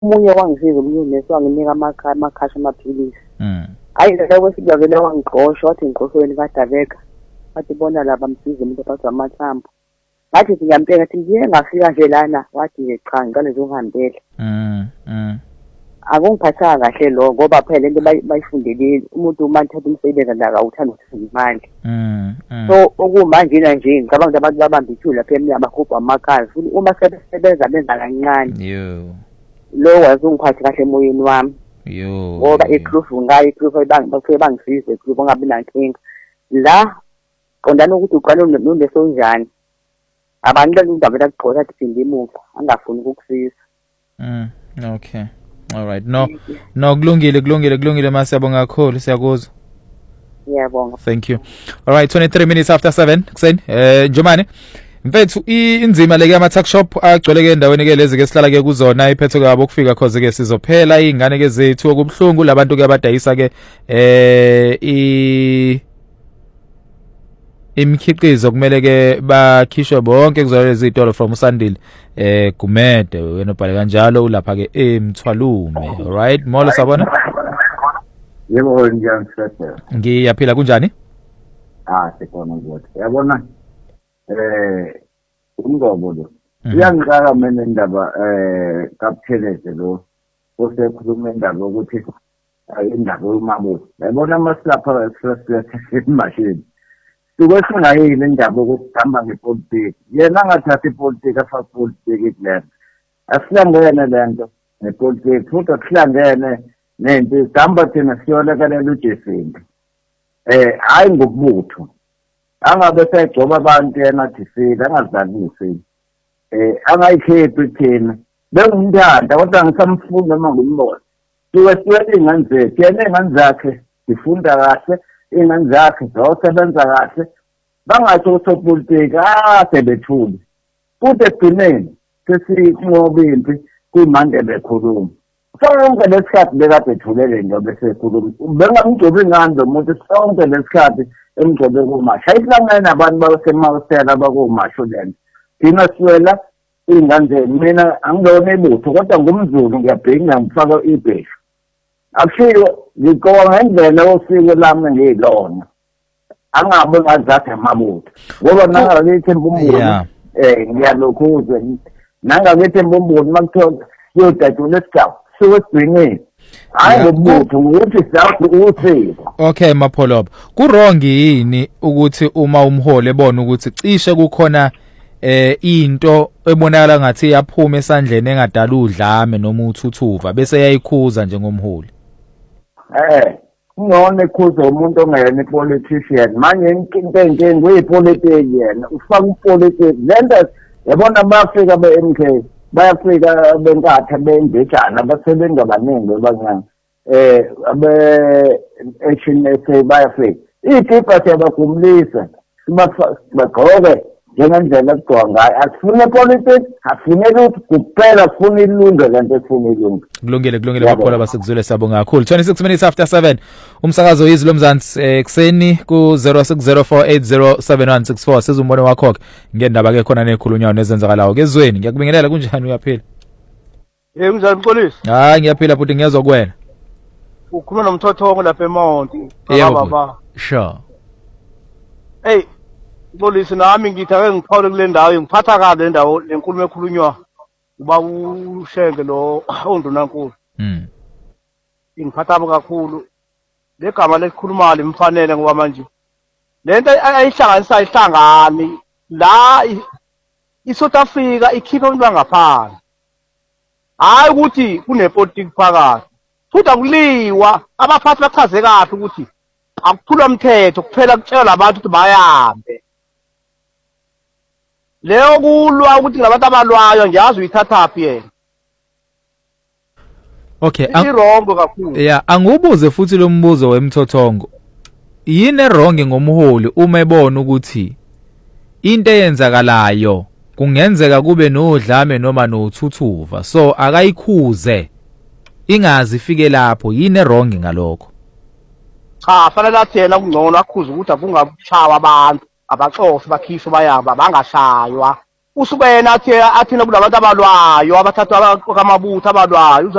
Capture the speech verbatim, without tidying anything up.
umunye wangisiza umyunesi wanginika amakhaya amakhasha amaphilisi mm hayi lo wesibuyakele wangiqosha wathi ngiqoshweni kadabeka wathi bona laba msize umuntu ophathwa amathambo ngathi ngiyampheka athi ngiye ngafika nje lana wathi nje cha ngicela nje ungihambele mm mm akungiphathanga kahle lo ngoba phela lento bayifundelile umuntu uma ethatha umsebenzi la awuthanda ukufika imali mm so okumanje na nje ngicabanga ukuthi abantu babamba ithula lapha emnyama bakhupha amakhaya futhi uma sebesebenza benza kancane yo lo wazungiphatha kahle emoyeni wami yo ngoba ecrufu ngayo ecrufu bangifike bangisize ecrufu ngabi nankinga la qondana ukuthi uqale noleso njani abantu balindaba lakugqoka athi phinde imuva angafuni ukukusiza mm okay all right no no kulungile kulungile kulungile masiyabonga kakhulu siyakuzwa ngiyabonga thank you all right twenty-three minutes after seven kuseni eh Njomani mfethu inzima leke ama tuck shop agcwele ke endaweni ke lezi ke sihlala ke kuzona iphetho kabo ukufika cause ke sizophela ingane ke zethu okubhlungu labantu ke abadayisa ke eh i imikhiqizo kumele ke bakhishwe bonke kuzona izitolo from Sandile eh Gumede wena ubhale kanjalo ulapha ke eMthwalume all right molo sabona yebo njani sithatha ngiyaphila kunjani ah sekhona ukuthi yabona eh umgobo lo uyangiqala mina indaba eh kapheleze lo osekhuluma indaba ukuthi indaba yomamulo yabona masilapha esimashini Suke singayile indaba yokuhamba ngepolitiki yena angathatha ipolitiki afaka ipolitiki kulena asihlangene lento nepolitiki futhi asihlangene nento ihamba thina siyolekalela uJesinto eh hayi ngokubutho angabe segcoba abantu yena difile angazalisi eh angayikhepi thina bengumntanda kodwa ngisamfunda noma ngumbola suke siwele ingane zethu yena ingane zakhe zifunda kahle ingane zakhe zosebenza kahle bangatsho usopolitiki ah sebethule futhi egcineni sesinqoba impi kumanje bekhuluma sonke lesikhathi bekade ethulele nje bese ekhuluma bengamgcobi ngando umuntu sonke lesikhathi emgcobe kumasha ayihlangene nabantu basemawusela bakumasho lento thina siwela ingane mina angibone lutho kodwa ngumZulu ngiyabhinga ngifaka ibheshu akushiyo ngikowa ngendlela osiko lami ngilona angabe ngazathe amabutho ngoba nangakithi embumbulu eh ngiyalokhuze nangakithi embumbulu makuthiwa yodadula esigaba siwesibhingeni hayi ngobutho ukuthi sakho usiko okay mapholobo kurongi yini ukuthi uma umholi ebona ukuthi cishe kukhona eh into ebonakala ngathi iyaphuma esandleni engadala udlame noma uthuthuva bese yayikhuza njengomholi eh ngone khuza umuntu ongayena ipolitician manje into enje kuyipolitiki yena ufaka upolitiki lento yabona bafika be-M K bayafika benkatha bendejana basebenza abaningi abancane eh abe-Action S A bayafika iTipa siyabagumulisa bagqoke njengendlela kugcoka ngayo asifune politics asifune lutho kuphela sifuna ilunga lento esifuna ilunga kulungile kulungile baphola basekuzule sabonga kakhulu twenty-six minutes after seven umsakazo yizwi lomzansi ekseni ku zero six zero four eight zero seven one six four sizumbono wakho ngendaba ke khona nekhulunywa nezenzakalayo kezweni ngiyakubingelela kunjani uyaphila eh kunjani Mxolisi hayi ngiyaphila futhi ngiyezwa kuwena ukhuluma nomthothongo lapha eMount baba sure hey Mxolisi nami ngithi ake ngiphawule kule ndawo ngiphatha kahle le ndawo lenkulumo ekhulunywa uba ushenge lo ondunankulu mm ngiphatha kakhulu legama lesikhuluma limfanele ngoba manje lento ayihlanganisa ihlangani la iSouth Africa ikhipha abantu bangaphandle hayi ukuthi kunepolitiki phakathi futhi akuliwa abaphathi bachaze kahle ukuthi akuphula umthetho kuphela kutshela labantu ukuthi bayahambe leyo kulwa ukuthi ngabantu abalwayo ngiyazi uyithatha phi yena okay irongo kakhulu yeah angubuze futhi lo mbuzo wemthothongo yini wrong ngomholi uma ebona ukuthi into eyenzakalayo kungenzeka kube nodlame noma nothuthuva so akayikhuze ingazi ifike lapho yini wrong ngalokho cha fanele athena kungcono akhuza ukuthi akungachawa abantu abaxofu bakhishwe bayaba bangashaywa usubena athi athina kulabantu abalwayo abathathu kwamabutho abalwayo